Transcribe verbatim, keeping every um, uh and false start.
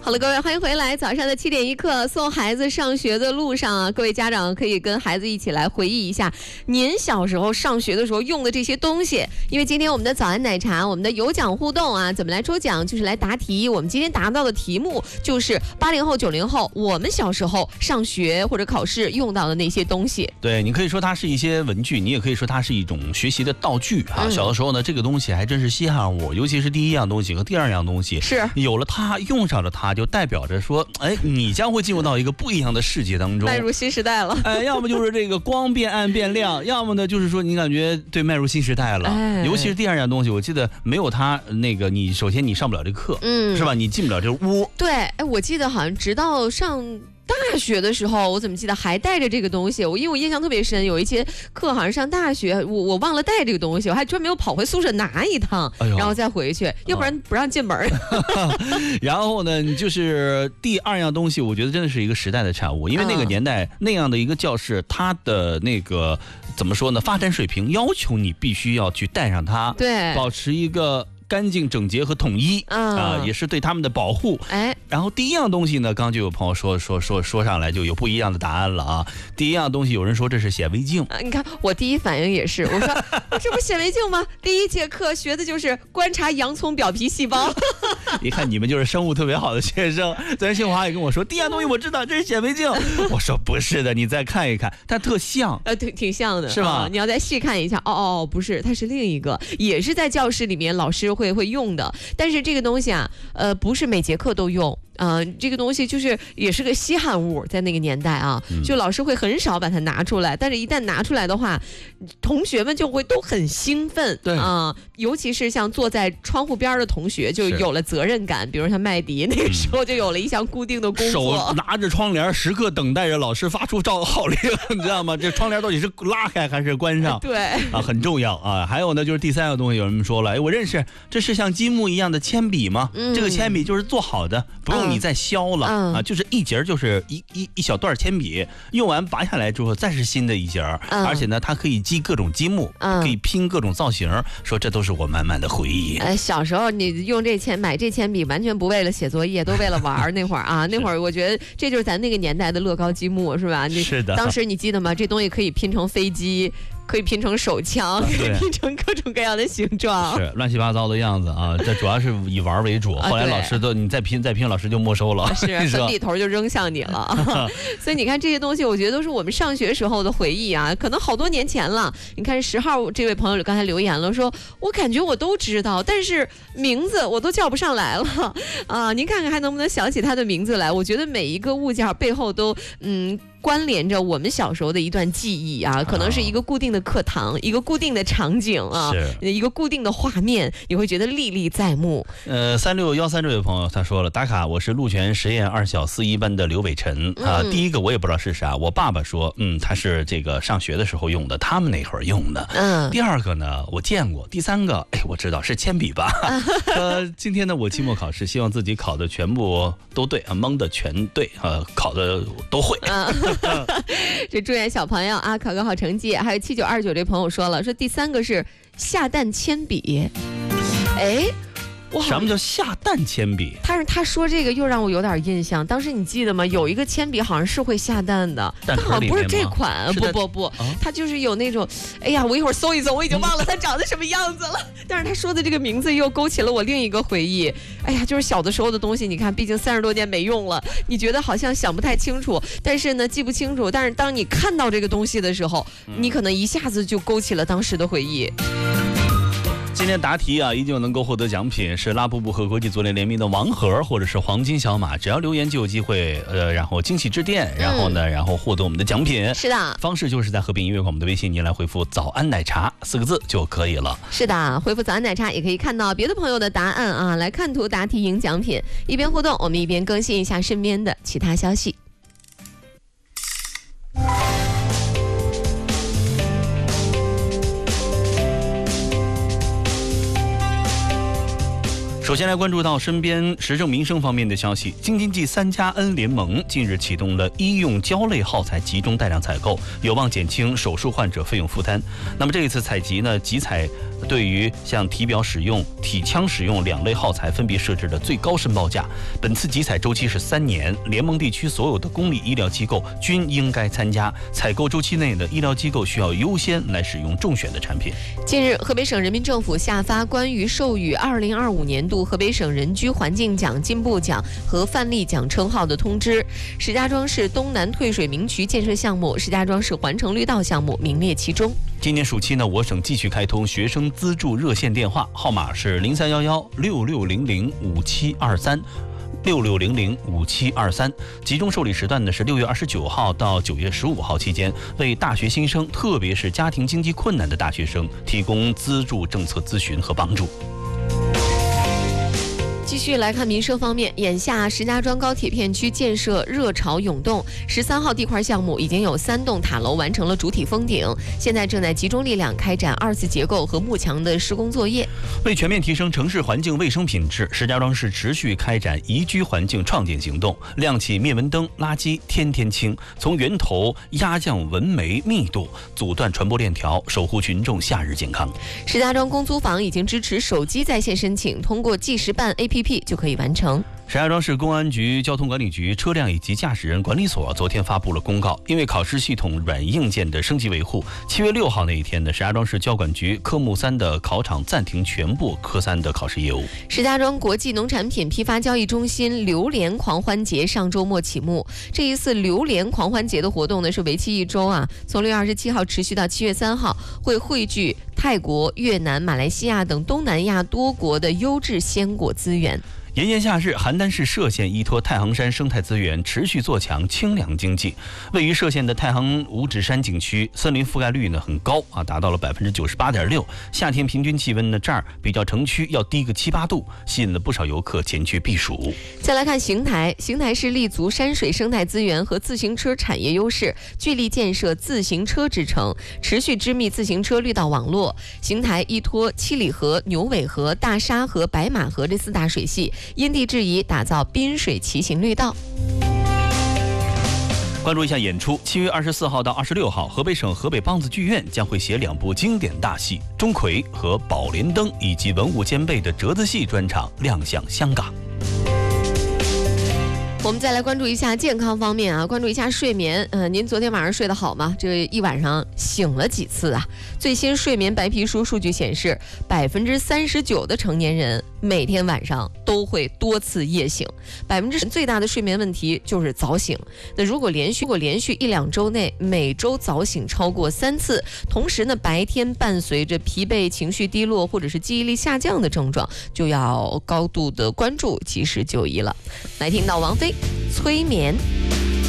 好了，各位，欢迎回来。早上的七点一刻，送孩子上学的路上啊，各位家长可以跟孩子一起来回忆一下您小时候上学的时候用的这些东西。因为今天我们的早安奶茶，我们的有奖互动啊，怎么来抽奖？就是来答题。我们今天答到的题目就是八零后、九零后，我们小时候上学或者考试用到的那些东西。 对，你可以说它是一些文具，你也可以说它是一种学习的道具啊。嗯、小的时候呢，这个东西还真是稀罕物，尤其是第一样东西和第二样东西， 是有了它，用上了它，就代表着说，哎，你将会进入到一个不一样的世界当中， 迈入新时代了。 哎，要么就是这个光变暗变亮，要么呢就是说你感觉对迈入新时代了。哎、尤其是第二样东西，我记得没有它，那个你首先你上不了这课，嗯，是吧？你进不了这个屋。 对，哎，我记得好像直到上大学的时候，我怎么记得还带着这个东西？我因为我印象特别深，有一节课好像上大学，我我忘了带这个东西，我还专门又跑回宿舍拿一趟，哎、然后再回去，要不然不让进门。 然后呢，就是第二样东西，我觉得真的是一个时代的产物，因为那个年代、嗯、那样的一个教室，它的那个怎么说呢？发展水平要求你必须要去带上它， 对， 保持一个干净整洁和统一啊、嗯呃，也是对他们的保护。哎，然后第一样东西呢，刚刚就有朋友说说说说上来就有不一样的答案了啊。第一样东西，有人说这是显微镜啊。你看我第一反应也是，我说这不是显微镜吗？第一节课学的就是观察洋葱表皮细胞。 一看你们就是生物特别好的学生。昨天新华也跟我说，第一样东西我知道这是显微镜。我说不是的，你再看一看，它特像。 呃，挺挺像的， 是吧、 啊？你要再细看一下，哦哦，不是，它是另一个，也是在教室里面老师会会用的，但是这个东西啊，呃，不是每节课都用。呃，这个东西就是也是个稀罕物，在那个年代啊，嗯、就老师会很少把它拿出来，但是一旦拿出来的话，同学们就会都很兴奋， 对啊、 呃，尤其是像坐在窗户边的同学，就有了责任感，比如像麦迪那个时候就有了一项固定的工作， 手拿着窗帘，时刻等待着老师发出召号令，你知道吗？这窗帘到底是拉开还是关上？ 对啊，很重要啊。还有呢，就是第三个东西，有人说了，哎，我认识，这是像积木一样的铅笔吗？嗯、这个铅笔就是做好的，不用。你再削了、嗯、啊，就是一节就是一一一小段铅笔，用完拔下来之后再是新的一节、嗯、而且呢，它可以积各种积木，嗯、可以拼各种造型，说这都是我满满的回忆。 呃，小时候你用这铅买这铅笔，完全不为了写作业，都为了玩那会儿啊，那会儿我觉得这就是咱那个年代的乐高积木，是吧？你是的。 当时你记得吗？这东西可以拼成飞机。可以拼成手枪，可以拼成各种各样的形状， 是乱七八糟的样子啊！这主要是以玩为主，后来老师都你再拼再拼，老师就没收了， 是粉笔头就扔向你了。所以你看这些东西，我觉得都是我们上学时候的回忆啊，可能好多年前了。你看十号这位朋友刚才留言了，说我感觉我都知道，但是名字我都叫不上来了啊！您看看还能不能想起他的名字来？我觉得每一个物件背后都嗯。关联着我们小时候的一段记忆啊，可能是一个固定的课堂，一个固定的场景啊，一个固定的画面，你会觉得历历在目。 呃，三六幺三这位朋友他说了，打卡，我是鹿泉实验二小四一班的刘伟晨啊、嗯。第一个我也不知道是啥，我爸爸说，嗯，他是这个上学的时候用的，他们那会儿用的。嗯。第二个呢，我见过。第三个，哎，我知道是铅笔吧。呃，今天呢，我期末考试，希望自己考的全部都对啊，蒙的全对，呃，考的都会。嗯这祝愿小朋友啊考个好成绩。还有七九二九这朋友说了，说第三个是下蛋铅笔。哎， 什么叫下蛋铅笔？ 但是他说这个又让我有点印象。当时你记得吗？有一个铅笔好像是会下蛋的，但好像不是这款，不不不，它就是有那种，哎呀，我一会儿搜一搜，我已经忘了它长得什么样子了。但是他说的这个名字又勾起了我另一个回忆。哎呀，就是小的时候的东西，你看，毕竟三十多年没用了，你觉得好像想不太清楚，但是呢记不清楚。但是当你看到这个东西的时候，你可能一下子就勾起了当时的回忆。 今天答题啊，依旧能够获得奖品，是拉布布和国际足联联名的王盒或者是黄金小马，只要留言就有机会，呃，然后惊喜致电，然后呢，嗯、然后获得我们的奖品。 是的， 方式就是在和平音乐广播的微信，您来回复“早安奶茶”四个字就可以了。 是的，回复“早安奶茶”也可以看到别的朋友的答案啊，来看图答题赢奖品，一边互动，我们一边更新一下身边的其他消息。 首先来关注到身边时政民生方面的消息，京津冀三加 N 联盟近日启动了医用胶类耗材集中带量采购，有望减轻手术患者费用负担。那么这一次采集呢，集采对于像体表使用、体腔使用两类耗材分别设置了最高申报价。本次集采周期是三年，联盟地区所有的公立医疗机构均应该参加。采购周期内的医疗机构需要优先来使用中选的产品。 近日，河北省人民政府下发关于授予二零二五年度河北省人居环境奖、进步奖和范例奖称号的通知，石家庄市东南退水明渠建设项目、石家庄市环城绿道项目名列其中。 今年暑期呢，我省继续开通学生资助热线电话，号码是零三幺幺六六零零五七二三。六六零零五七二三，集中受理时段呢是六月二十九号到九月十五号期间，为大学新生，特别是家庭经济困难的大学生提供资助政策咨询和帮助。 继续来看民生方面，眼下石家庄高铁片区建设热潮涌动，十三号地块项目已经有三栋塔楼完成了主体封顶，现在正在集中力量开展二次结构和幕墙的施工作业。 为全面提升城市环境卫生品质，石家庄市持续开展宜居环境创建行动，亮起灭蚊灯，垃圾天天清，从源头压降蚊媒密度，阻断传播链条，守护群众夏日健康。 石家庄公租房已经支持手机在线申请，通过记时办 A P P 就可以完成。 石家庄市公安局交通管理局车辆以及驾驶人管理所昨天发布了公告，因为考试系统软硬件的升级维护，七月六号那一天呢，石家庄市交管局科目三的考场暂停全部科三的考试业务。 石家庄国际农产品批发交易中心榴莲狂欢节上周末启幕，这一次榴莲狂欢节的活动呢是为期一周啊，从六月二十七号持续到七月三号，会汇聚泰国、越南、马来西亚等东南亚多国的优质鲜果资源。 炎炎夏日，邯郸市歙县依托太行山生态资源，持续做强清凉经济。位于歙县的太行五指山景区，森林覆盖率呢很高啊，达到了百分之九十八点六。夏天平均气温呢这儿比较城区要低个七八度，吸引了不少游客前去避暑。 再来看邢台，邢台市立足山水生态资源和自行车产业优势，聚力建设自行车之城，持续织密自行车绿道网络。邢台依托七里河、牛尾河、大沙河、白马河这四大水系，因地制宜打造滨水骑行绿道。 关注一下演出，七月二十四号到二十六号，河北省河北梆子剧院将会携两部经典大戏《钟馗》和《宝莲灯》，以及文武兼备的折子戏专场亮相香港。 我们再来关注一下健康方面啊，关注一下睡眠。呃，您昨天晚上睡得好吗？这一晚上醒了几次啊？最新睡眠白皮书数据显示，百分之三十九的成年人每天晚上都会多次夜醒。百分之最大的睡眠问题就是早醒。那如果连续如果连续一两周内每周早醒超过三次，同时呢白天伴随着疲惫、情绪低落或者是记忆力下降的症状，就要高度的关注，及时就医了。来听到王菲催眠。